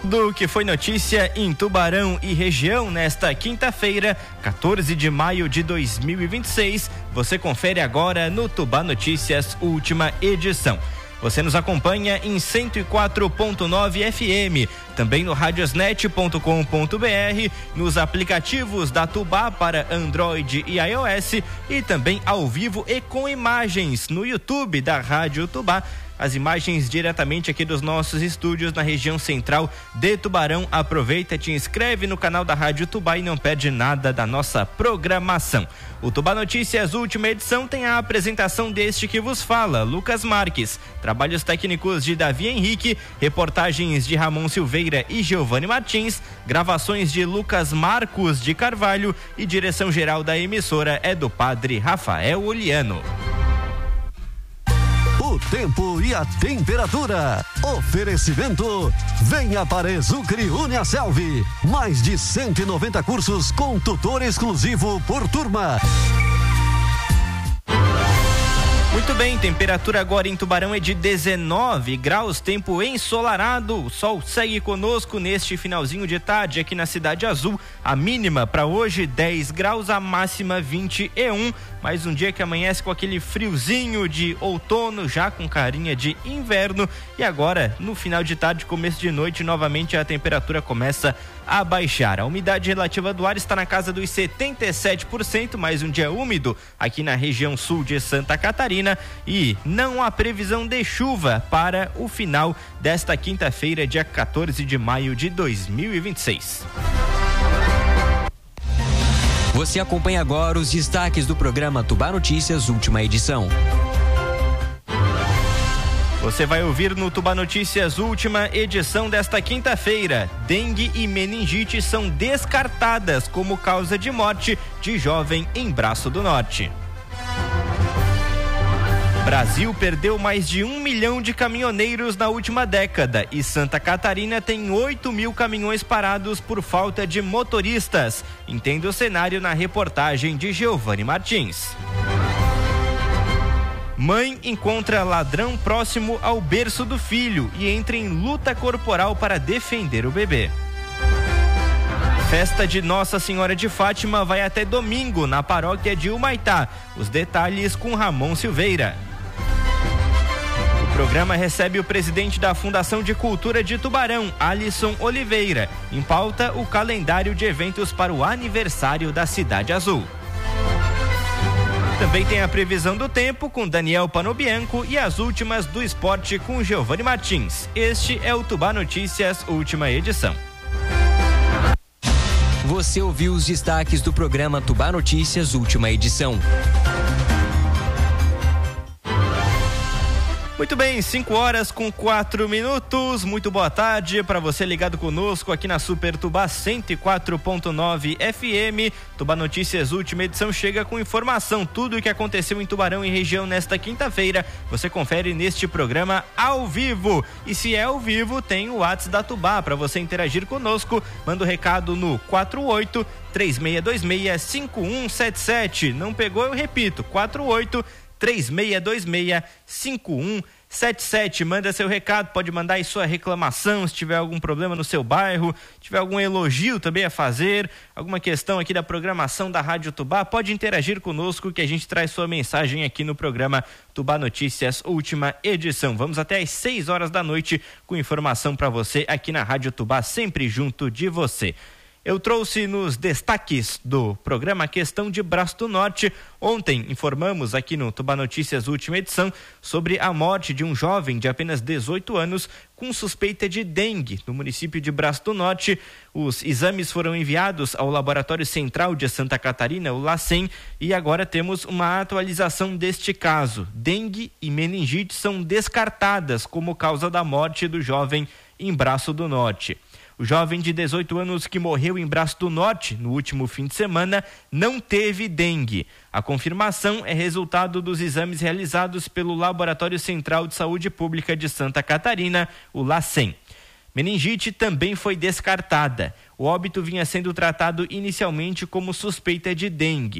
Do que foi notícia em Tubarão e região nesta quinta-feira, 14 de maio de 2026, você confere agora no Tubá Notícias, última edição. Você nos acompanha em 104.9 FM, também no radiosnet.com.br, nos aplicativos da Tubá para Android e iOS e também ao vivo e com imagens no YouTube da Rádio Tubá. As imagens diretamente aqui dos nossos estúdios na região central de Tubarão. Aproveita, te inscreve no canal da Rádio Tubá e não perde nada da nossa programação. O Tubá Notícias, última edição, tem a apresentação deste que vos fala, Lucas Marques. Trabalhos técnicos de Davi Henrique, reportagens de Ramon Silveira e Giovanni Martins, gravações de Lucas Marcos de Carvalho e direção geral da emissora é do padre Rafael Oliano. O tempo e a temperatura. Oferecimento. Venha para Exucre Uniaselv. Mais de 190 cursos com tutor exclusivo por turma. Muito bem, temperatura agora em Tubarão é de 19 graus, tempo ensolarado. O sol segue conosco neste finalzinho de tarde aqui na Cidade Azul. A mínima para hoje 10 graus, a máxima 21. Mais um dia que amanhece com aquele friozinho de outono, já com carinha de inverno. E agora, no final de tarde, começo de noite, novamente a temperatura começa a baixar. A umidade relativa do ar está na casa dos 77%, mais um dia úmido aqui na região sul de Santa Catarina e não há previsão de chuva para o final desta quinta-feira, dia 14 de maio de 2026. Você acompanha agora os destaques do programa Tubá Notícias, última edição. Você vai ouvir no Tubá Notícias, última edição desta quinta-feira. Dengue e meningite são descartadas como causa de morte de jovem em Braço do Norte. Brasil perdeu mais de 1 milhão de caminhoneiros na última década e Santa Catarina tem 8.000 caminhões parados por falta de motoristas. Entenda o cenário na reportagem de Giovanni Martins. Mãe encontra ladrão próximo ao berço do filho e entra em luta corporal para defender o bebê. Festa de Nossa Senhora de Fátima vai até domingo na paróquia de Humaitá. Os detalhes com Ramon Silveira. O programa recebe o presidente da Fundação de Cultura de Tubarão, Alisson Oliveira. Em pauta, o calendário de eventos para o aniversário da Cidade Azul. Também tem a previsão do tempo com Daniel Panobianco e as últimas do esporte com Giovanni Martins. Este é o Tubá Notícias, última edição. Você ouviu os destaques do programa Tubá Notícias, última edição. Muito bem, 5 horas com 4 minutos. Muito boa tarde para você ligado conosco aqui na Super Tubá 104.9 FM. Tubá Notícias, última edição, chega com informação. Tudo o que aconteceu em Tubarão e região nesta quinta-feira, você confere neste programa ao vivo. E se é ao vivo, tem o WhatsApp da Tubá para você interagir conosco. Manda o recado no 48-3626-5177. Não pegou, eu repito, 48-3626-5177. Manda seu recado, pode mandar aí sua reclamação, se tiver algum problema no seu bairro, tiver algum elogio também a fazer, alguma questão aqui da programação da Rádio Tubá, pode interagir conosco que a gente traz sua mensagem aqui no programa Tubá Notícias, última edição. Vamos até às 6 horas da noite com informação para você aqui na Rádio Tubá, sempre junto de você. Eu trouxe nos destaques do programa a questão de Braço do Norte. Ontem informamos aqui no Tubá Notícias, última edição, sobre a morte de um jovem de apenas 18 anos com suspeita de dengue no município de Braço do Norte. Os exames foram enviados ao Laboratório Central de Santa Catarina, o LACEN, e agora temos uma atualização deste caso. Dengue e meningite são descartadas como causa da morte do jovem em Braço do Norte. O jovem de 18 anos que morreu em Braço do Norte no último fim de semana não teve dengue. A confirmação é resultado dos exames realizados pelo Laboratório Central de Saúde Pública de Santa Catarina, o LACEN. Meningite também foi descartada. O óbito vinha sendo tratado inicialmente como suspeita de dengue.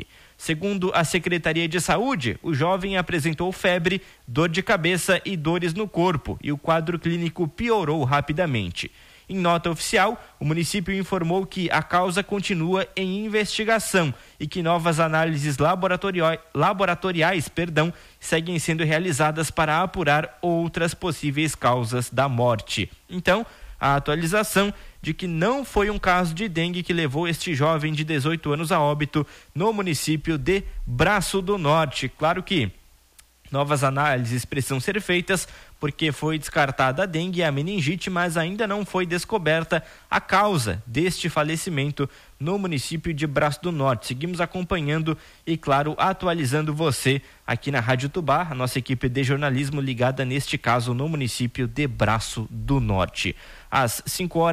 Segundo a Secretaria de Saúde, o jovem apresentou febre, dor de cabeça e dores no corpo, e o quadro clínico piorou rapidamente. Em nota oficial, o município informou que a causa continua em investigação e que novas análises laboratoriais seguem sendo realizadas para apurar outras possíveis causas da morte. Então, a atualização de que não foi um caso de dengue que levou este jovem de 18 anos a óbito no município de Braço do Norte. Claro que novas análises precisam ser feitas porque foi descartada a dengue e a meningite, mas ainda não foi descoberta a causa deste falecimento no município de Braço do Norte. Seguimos acompanhando e, claro, atualizando você aqui na Rádio Tubá, a nossa equipe de jornalismo ligada neste caso no município de Braço do Norte. Às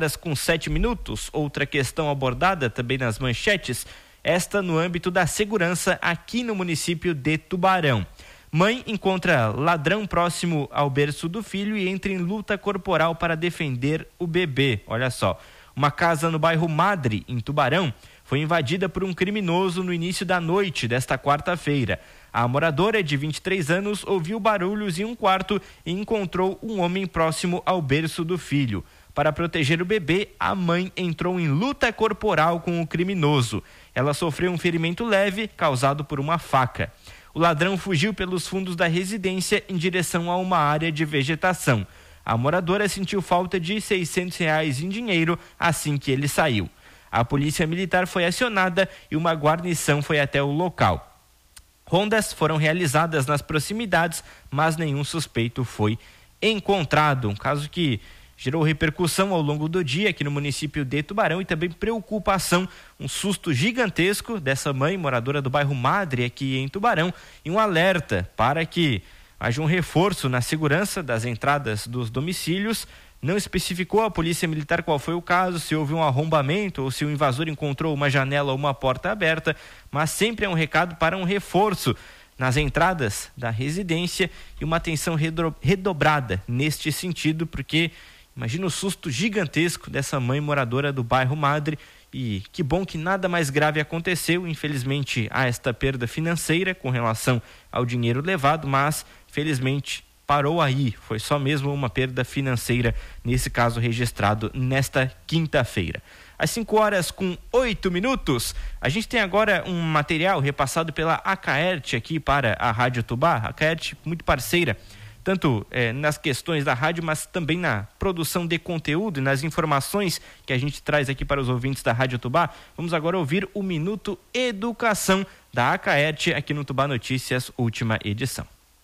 5h07, outra questão abordada também nas manchetes, esta no âmbito da segurança aqui no município de Tubarão. Mãe encontra ladrão próximo ao berço do filho e entra em luta corporal para defender o bebê. Olha só, uma casa no bairro Madre, em Tubarão, foi invadida por um criminoso no início da noite desta quarta-feira. A moradora, de 23 anos, ouviu barulhos em um quarto e encontrou um homem próximo ao berço do filho. Para proteger o bebê, a mãe entrou em luta corporal com o criminoso. Ela sofreu um ferimento leve causado por uma faca. O ladrão fugiu pelos fundos da residência em direção a uma área de vegetação. A moradora sentiu falta de R$600 em dinheiro assim que ele saiu. A polícia militar foi acionada e uma guarnição foi até o local. Rondas foram realizadas nas proximidades, mas nenhum suspeito foi encontrado. Um caso que gerou repercussão ao longo do dia aqui no município de Tubarão e também preocupação, um susto gigantesco dessa mãe moradora do bairro Madre aqui em Tubarão e um alerta para que haja um reforço na segurança das entradas dos domicílios. Não especificou a polícia militar qual foi o caso, se houve um arrombamento ou se o invasor encontrou uma janela ou uma porta aberta, mas sempre é um recado para um reforço nas entradas da residência e uma atenção redobrada neste sentido, porque imagina o susto gigantesco dessa mãe moradora do bairro Madre e que bom que nada mais grave aconteceu. Infelizmente há esta perda financeira com relação ao dinheiro levado, mas felizmente parou aí. Foi só mesmo uma perda financeira nesse caso registrado nesta quinta-feira. Às 5h08, a gente tem agora um material repassado pela Acaerte aqui para a Rádio Tubá. A Acaerte muito parceira tanto nas questões da rádio, mas também na produção de conteúdo e nas informações que a gente traz aqui para os ouvintes da Rádio Tubá. Vamos agora ouvir o Minuto Educação da Acaerte aqui no Tubá Notícias, última edição.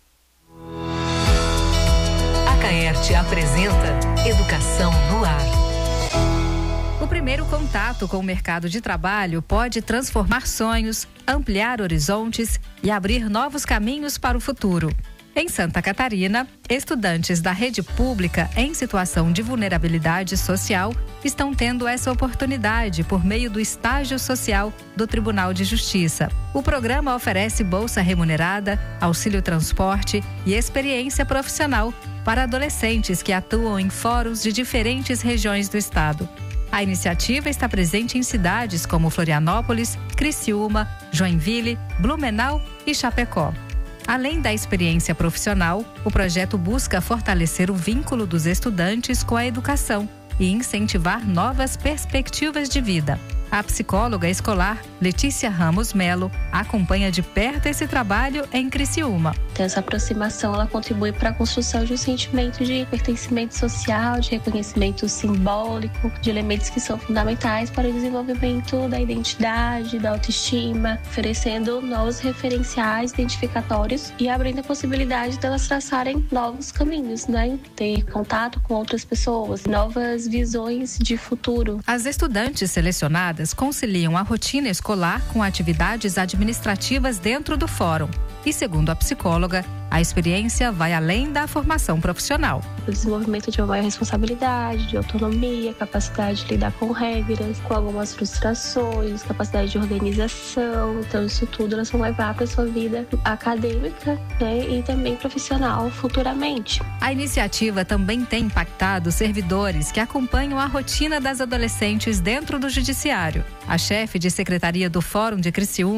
Acaerte apresenta Educação no Ar. O primeiro contato com o mercado de trabalho pode transformar sonhos, ampliar horizontes e abrir novos caminhos para o futuro. Em Santa Catarina, estudantes da rede pública em situação de vulnerabilidade social estão tendo essa oportunidade por meio do estágio social do Tribunal de Justiça. O programa oferece bolsa remunerada, auxílio transporte e experiência profissional para adolescentes que atuam em fóruns de diferentes regiões do estado. A iniciativa está presente em cidades como Florianópolis, Criciúma, Joinville, Blumenau e Chapecó. Além da experiência profissional, o projeto busca fortalecer o vínculo dos estudantes com a educação e incentivar novas perspectivas de vida. A psicóloga escolar Letícia Ramos Melo acompanha de perto esse trabalho em Criciúma. Essa aproximação ela contribui para a construção de um sentimento de pertencimento social, de reconhecimento simbólico, de elementos que são fundamentais para o desenvolvimento da identidade, da autoestima, oferecendo novos referenciais identificatórios e abrindo a possibilidade delas traçarem novos caminhos, né? Ter contato com outras pessoas, novas visões de futuro. As estudantes selecionadas conciliam a rotina escolar com atividades administrativas dentro do fórum. E, segundo a psicóloga, a experiência vai além da formação profissional. O desenvolvimento de uma maior responsabilidade, de autonomia, capacidade de lidar com regras, com algumas frustrações, capacidade de organização. Então, isso tudo elas vão levar para a sua vida acadêmica, né, e também profissional futuramente. A iniciativa também tem impactado servidores que acompanham a rotina das adolescentes dentro do judiciário. A chefe de secretaria do Fórum de Criciúma,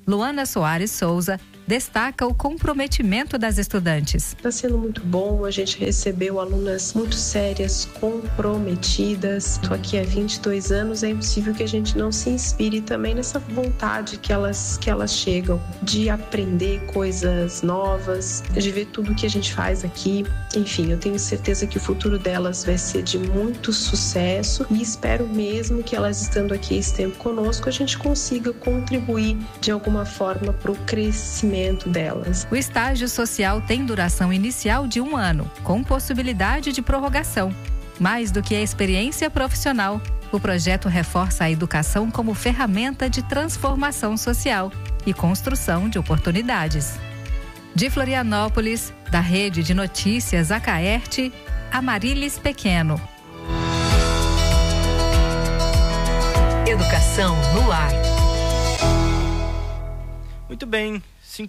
Luana Soares Souza destaca o comprometimento das estudantes. Está sendo muito bom, a gente recebeu alunas muito sérias, comprometidas. Estou aqui há 22 anos, é impossível que a gente não se inspire também nessa vontade que elas chegam de aprender coisas novas, de ver tudo que a gente faz aqui. Enfim, eu tenho certeza que o futuro delas vai ser de muito sucesso e espero mesmo que elas estando aqui esse tempo conosco, a gente consiga contribuir de alguma forma para o crescimento delas. O estágio social tem duração inicial de 1 ano, com possibilidade de prorrogação. Mais do que a experiência profissional, o projeto reforça a educação como ferramenta de transformação social e construção de oportunidades. De Florianópolis, da Rede de Notícias Acaerte, Amarilis Pequeno. Educação no ar. Muito bem,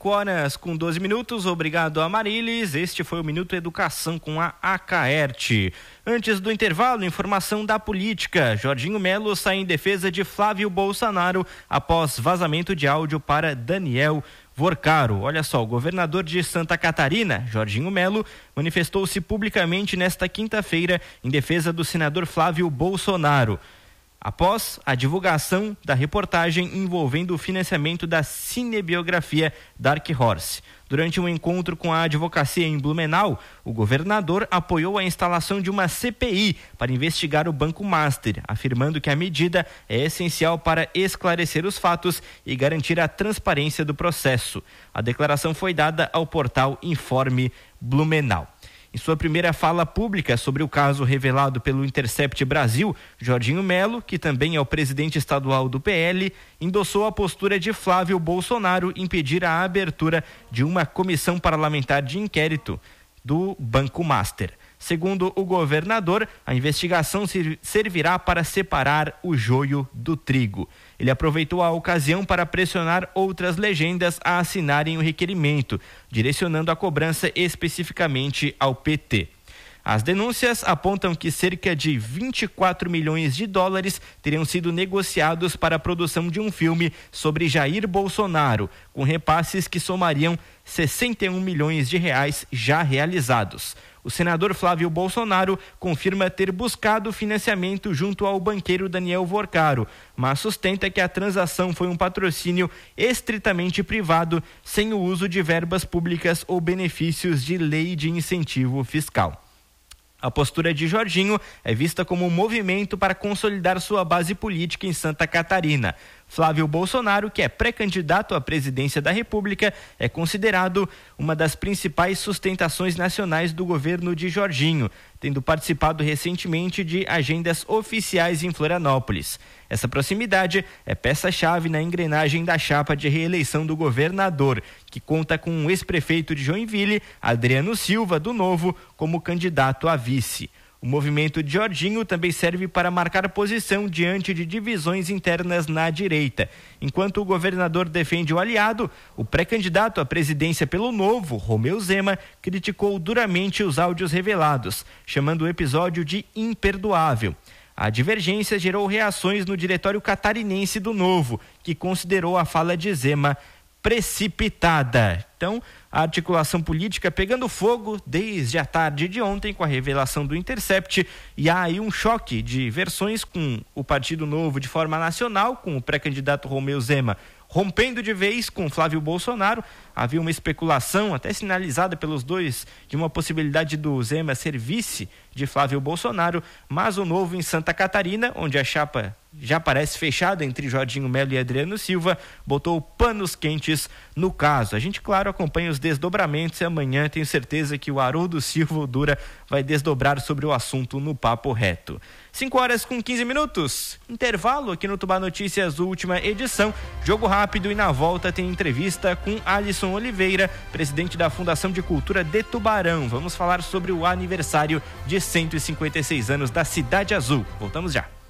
5h12. Obrigado, Amarilis. Este foi o Minuto Educação com a Acaerte. Antes do intervalo, informação da política. Jorginho Melo sai em defesa de Flávio Bolsonaro após vazamento de áudio para Daniel Vorcaro. Olha só, o governador de Santa Catarina, Jorginho Melo, manifestou-se publicamente nesta quinta-feira em defesa do senador Flávio Bolsonaro, após a divulgação da reportagem envolvendo o financiamento da cinebiografia Dark Horse. Durante um encontro com a advocacia em Blumenau, o governador apoiou a instalação de uma CPI para investigar o Banco Master, afirmando que a medida é essencial para esclarecer os fatos e garantir a transparência do processo. A declaração foi dada ao portal Informe Blumenau. Em sua primeira fala pública sobre o caso revelado pelo Intercept Brasil, Jorginho Melo, que também é o presidente estadual do PL, endossou a postura de Flávio Bolsonaro em pedir a abertura de uma comissão parlamentar de inquérito do Banco Master. Segundo o governador, a investigação servirá para separar o joio do trigo. Ele aproveitou a ocasião para pressionar outras legendas a assinarem o requerimento, direcionando a cobrança especificamente ao PT. As denúncias apontam que cerca de 24 milhões de dólares teriam sido negociados para a produção de um filme sobre Jair Bolsonaro, com repasses que somariam 61 milhões de reais já realizados. O senador Flávio Bolsonaro confirma ter buscado financiamento junto ao banqueiro Daniel Vorcaro, mas sustenta que a transação foi um patrocínio estritamente privado, sem o uso de verbas públicas ou benefícios de lei de incentivo fiscal. A postura de Jorginho é vista como um movimento para consolidar sua base política em Santa Catarina. Flávio Bolsonaro, que é pré-candidato à presidência da República, é considerado uma das principais sustentações nacionais do governo de Jorginho, tendo participado recentemente de agendas oficiais em Florianópolis. Essa proximidade é peça-chave na engrenagem da chapa de reeleição do governador, que conta com o ex-prefeito de Joinville, Adriano Silva, do Novo, como candidato a vice. O movimento de Jorginho também serve para marcar posição diante de divisões internas na direita. Enquanto o governador defende o aliado, o pré-candidato à presidência pelo Novo, Romeu Zema, criticou duramente os áudios revelados, chamando o episódio de imperdoável. A divergência gerou reações no diretório catarinense do Novo, que considerou a fala de Zema precipitada. Então, a articulação política pegando fogo desde a tarde de ontem com a revelação do Intercept, e há aí um choque de versões com o Partido Novo de forma nacional, com o pré-candidato Romeu Zema rompendo de vez com Flávio Bolsonaro. Havia uma especulação, até sinalizada pelos dois, de uma possibilidade do Zema ser vice de Flávio Bolsonaro, mas o Novo em Santa Catarina, onde a chapa já parece fechada entre Jorginho Melo e Adriano Silva, botou panos quentes no caso. A gente, claro, acompanha os desdobramentos e amanhã tenho certeza que o Haroldo Silva Dura vai desdobrar sobre o assunto no Papo Reto. 5h15, intervalo aqui no Tubá Notícias, última edição, jogo rápido, e na volta tem entrevista com Alisson Oliveira, presidente da Fundação de Cultura de Tubarão. Vamos falar sobre o aniversário de 156 anos da Cidade Azul. Voltamos já.